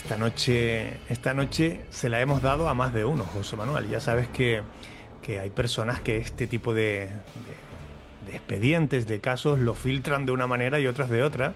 esta noche se la hemos dado a más de uno, José Manuel. Ya sabes que hay personas que este tipo de expedientes, de casos, lo filtran de una manera y otras de otra.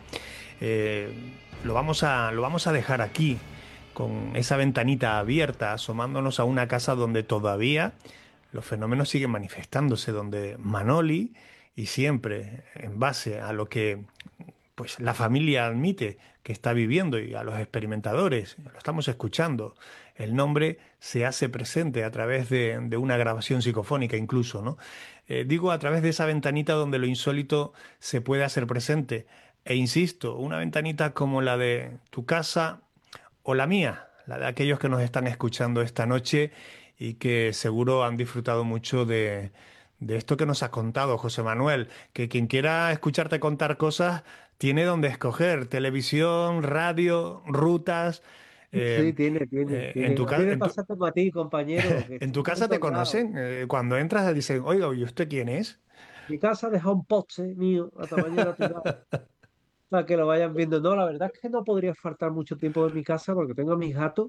Lo vamos a dejar aquí, con esa ventanita abierta, asomándonos a una casa donde todavía los fenómenos siguen manifestándose, donde Manoli, y siempre en base a lo que pues la familia admite que está viviendo y a los experimentadores, lo estamos escuchando, el nombre se hace presente a través de una grabación psicofónica incluso, ¿no? Digo, a través de esa ventanita donde lo insólito se puede hacer presente. E insisto, una ventanita como la de tu casa o la mía, la de aquellos que nos están escuchando esta noche y que seguro han disfrutado mucho de esto que nos has contado, José Manuel, que quien quiera escucharte contar cosas tiene donde escoger, televisión, radio, rutas. Sí, eh, en tiene. tu, A mí me en tu, pasa como a ti, compañero, que en estoy tu por casa te todos lados. conocen. Cuando entras dicen, oiga, ¿y usted quién es? Mi casa deja un poste mío a tamaño natural para que lo vayan viendo. No, la verdad es que no podría faltar mucho tiempo en mi casa porque tengo a mis gatos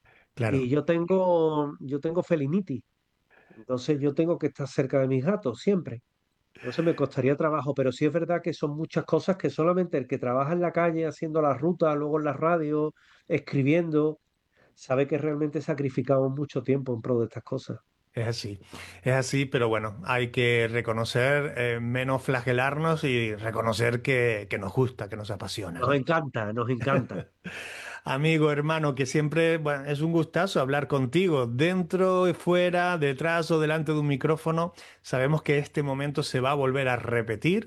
y Claro. yo tengo felinitis. Entonces yo tengo que estar cerca de mis gatos siempre. Entonces me costaría trabajo, pero sí es verdad que son muchas cosas que solamente el que trabaja en la calle haciendo las rutas, luego en la radio, escribiendo, sabe que realmente sacrificamos mucho tiempo en pro de estas cosas. Es así, pero bueno, hay que reconocer, menos flagelarnos y reconocer que nos gusta, que nos apasiona, Nos ¿no? encanta, nos encanta. Amigo, hermano, que siempre, bueno, es un gustazo hablar contigo, dentro y fuera, detrás o delante de un micrófono. Sabemos que este momento se va a volver a repetir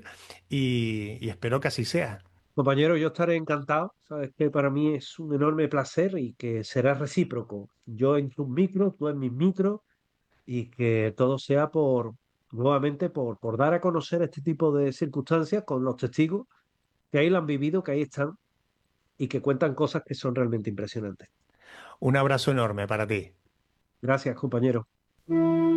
y espero que así sea. Compañero, yo estaré encantado. Sabes que para mí es un enorme placer y que será recíproco. Yo en tus micros, tú en mis micros y que todo sea nuevamente, por dar a conocer este tipo de circunstancias con los testigos que ahí lo han vivido, que ahí están y que cuentan cosas que son realmente impresionantes. Un abrazo enorme para ti. Gracias, compañero.